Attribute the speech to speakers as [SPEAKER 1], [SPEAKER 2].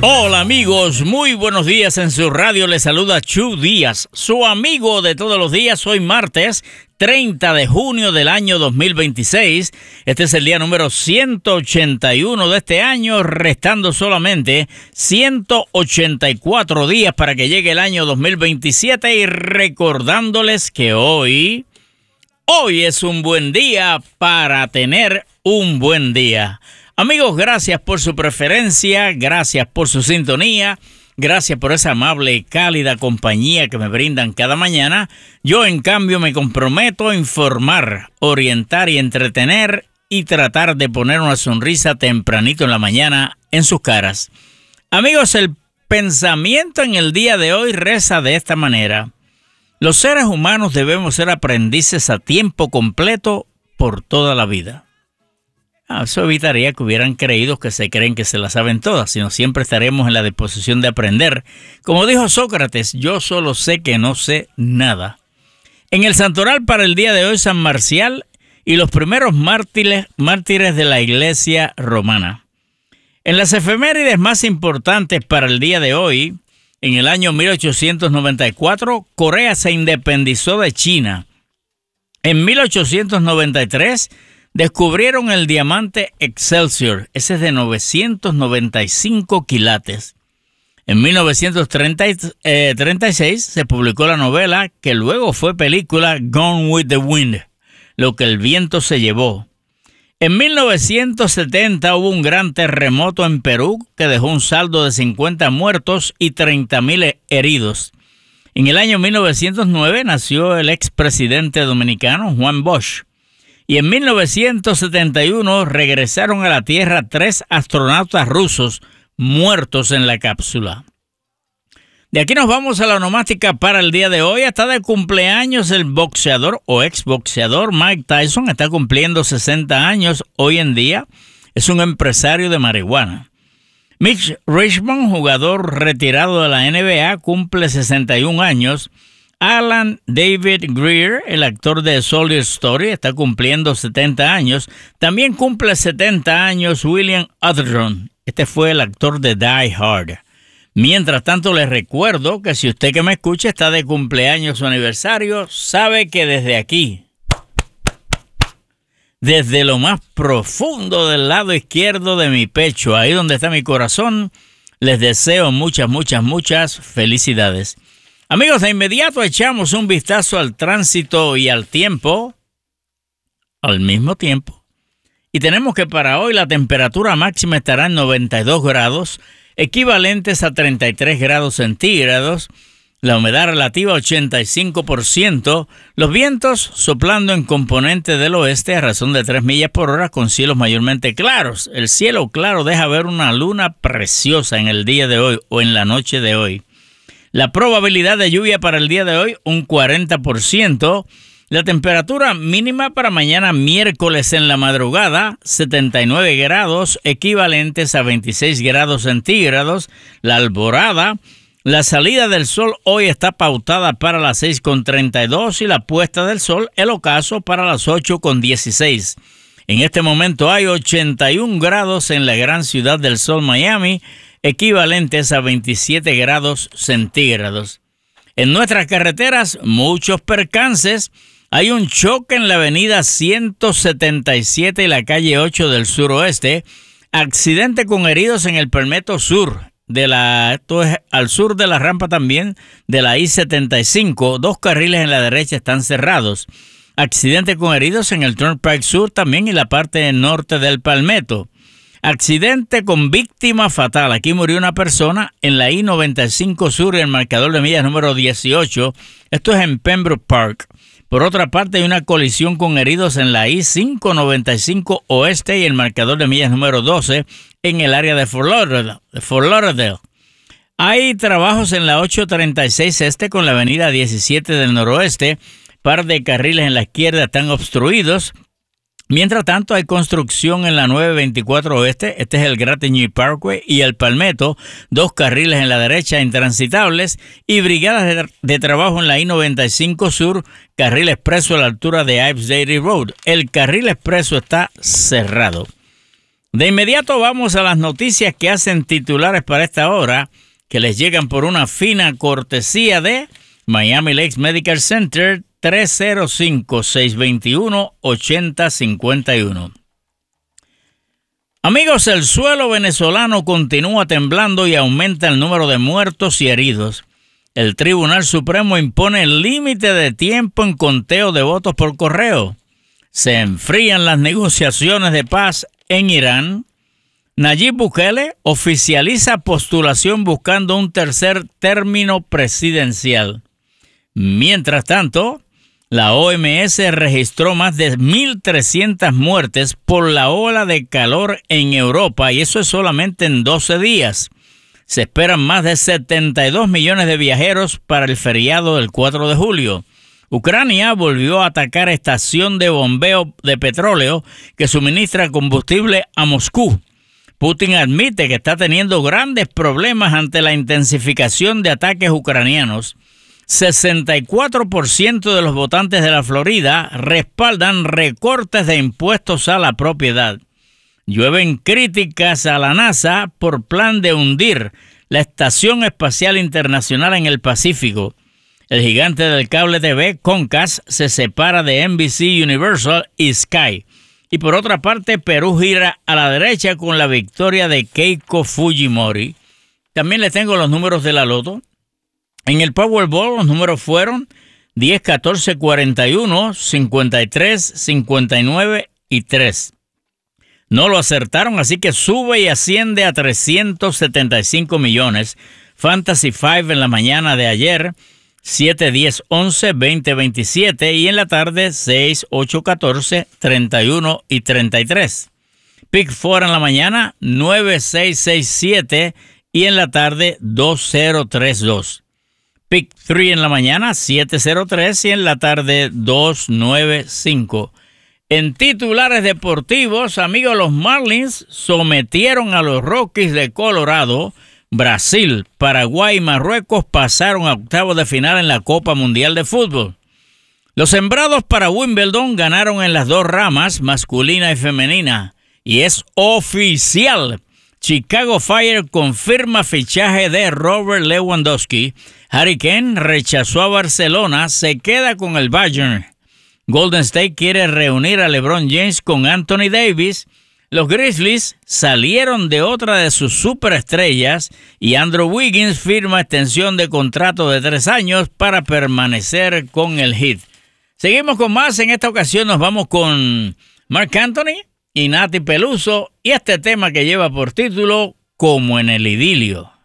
[SPEAKER 1] Hola amigos, muy buenos días. En su radio les saluda Chu Díaz, su amigo de todos los días. Hoy martes 30 de junio del año 2026. Este es el día número 181 de este año, restando solamente 184 días para que llegue el año 2027 y recordándoles que hoy es un buen día para tener un buen día. Amigos, gracias por su preferencia, gracias por su sintonía, gracias por esa amable y cálida compañía que me brindan cada mañana. Yo, en cambio, me comprometo a informar, orientar y entretener y tratar de poner una sonrisa tempranito en la mañana en sus caras. Amigos, el pensamiento en el día de hoy reza de esta manera. Los seres humanos debemos ser aprendices a tiempo completo por toda la vida. Eso evitaría que hubieran creído que se creen que se las saben todas, sino siempre estaremos en la disposición de aprender. Como dijo Sócrates, yo solo sé que no sé nada. En el santoral para el día de hoy, San Marcial y los primeros mártires de la Iglesia romana. En las efemérides más importantes para el día de hoy, en el año 1894, Corea se independizó de China. En 1893, descubrieron el diamante Excelsior, ese es de 995 quilates. En 1936 se publicó la novela que luego fue película Gone with the Wind, lo que el viento se llevó. En 1970 hubo un gran terremoto en Perú que dejó un saldo de 50 muertos y 30,000 heridos. En el año 1909 nació el expresidente dominicano Juan Bosch. Y en 1971 regresaron a la Tierra 3 astronautas rusos muertos en la cápsula. De aquí nos vamos a la onomástica para el día de hoy. Está de cumpleaños el boxeador o exboxeador Mike Tyson. Está cumpliendo 60 años hoy en día. Es un empresario de marihuana. Mitch Richmond, jugador retirado de la NBA, cumple 61 años. Alan David Greer, el actor de Soldier Story, está cumpliendo 70 años. También cumple 70 años William Atherton. Este fue el actor de Die Hard. Mientras tanto, les recuerdo que si usted que me escucha está de cumpleaños o aniversario, sabe que desde aquí, desde lo más profundo del lado izquierdo de mi pecho, ahí donde está mi corazón, les deseo muchas felicidades. Amigos, de inmediato echamos un vistazo al tránsito y al tiempo al mismo tiempo. Y tenemos que para hoy la temperatura máxima estará en 92 grados, equivalentes a 33 grados centígrados, la humedad relativa 85%, los vientos soplando en componente del oeste a razón de 3 millas por hora con cielos mayormente claros. El cielo claro deja ver una luna preciosa en el día de hoy o en la noche de hoy. La probabilidad de lluvia para el día de hoy, un 40%. La temperatura mínima para mañana miércoles en la madrugada, 79 grados, equivalentes a 26 grados centígrados. La alborada, la salida del sol hoy está pautada para las 6:32 y la puesta del sol, el ocaso, para las 8:16. En este momento hay 81 grados en la gran ciudad del sol, Miami, equivalentes a 27 grados centígrados. En nuestras carreteras, muchos percances. Hay un choque en la avenida 177 y la calle 8 del suroeste. Accidente con heridos en el Palmetto Sur. Esto es al sur de la rampa también de la I-75. 2 carriles en la derecha están cerrados. Accidente con heridos en el Turnpike Sur también y la parte norte del Palmetto. Accidente con víctima fatal. Aquí murió una persona en la I-95 Sur y el marcador de millas número 18. Esto es en Pembroke Park. Por otra parte, hay una colisión con heridos en la I-595 Oeste y el marcador de millas número 12 en el área de Fort Lauderdale. Hay trabajos en la 836 Este con la avenida 17 del Noroeste. Par de carriles en la izquierda están obstruidos. Mientras tanto, hay construcción en la 924 Oeste, este es el Gratigny Parkway, y el Palmetto, 2 carriles en la derecha intransitables, y brigadas de trabajo en la I-95 Sur, carril expreso a la altura de Ives Dairy Road. El carril expreso está cerrado. De inmediato vamos a las noticias que hacen titulares para esta hora, que les llegan por una fina cortesía de Miami Lakes Medical Center, 305-621-8051. Amigos, el suelo venezolano continúa temblando y aumenta el número de muertos y heridos. El Tribunal Supremo impone el límite de tiempo en conteo de votos por correo. Se enfrían las negociaciones de paz en Irán. Nayib Bukele oficializa postulación buscando un tercer término presidencial. Mientras tanto, la OMS registró más de 1.300 muertes por la ola de calor en Europa, y eso es solamente en 12 días. Se esperan más de 72 millones de viajeros para el feriado del 4 de julio. Ucrania volvió a atacar estación de bombeo de petróleo que suministra combustible a Moscú. Putin admite que está teniendo grandes problemas ante la intensificación de ataques ucranianos. 64% de los votantes de la Florida respaldan recortes de impuestos a la propiedad. Llueven críticas a la NASA por plan de hundir la Estación Espacial Internacional en el Pacífico. El gigante del cable TV, Comcast, se separa de NBC Universal y Sky. Y por otra parte, Perú gira a la derecha con la victoria de Keiko Fujimori. También les tengo los números de la loto. En el Powerball los números fueron 10, 14, 41, 53, 59 y 3. No lo acertaron, así que sube y asciende a 375 millones. Fantasy 5 en la mañana de ayer, 7, 10, 11, 20, 27 y en la tarde 6, 8, 14, 31 y 33. Pick 4 en la mañana, 9, 6, 6, 7 y en la tarde 2, 0, 3, 2. Pick 3 en la mañana, 703 y en la tarde 295. En titulares deportivos, amigos, los Marlins sometieron a los Rockies de Colorado. Brasil, Paraguay y Marruecos pasaron a octavos de final en la Copa Mundial de Fútbol. Los sembrados para Wimbledon ganaron en las dos ramas, masculina y femenina. Y es oficial. Chicago Fire confirma fichaje de Robert Lewandowski. Harry Kane rechazó a Barcelona, se queda con el Bayern. Golden State quiere reunir a LeBron James con Anthony Davis. Los Grizzlies salieron de otra de sus superestrellas y Andrew Wiggins firma extensión de contrato de 3 años para permanecer con el Heat. Seguimos con más. En esta ocasión nos vamos con Marc Anthony y Nati Peluso y este tema que lleva por título Como en el idilio.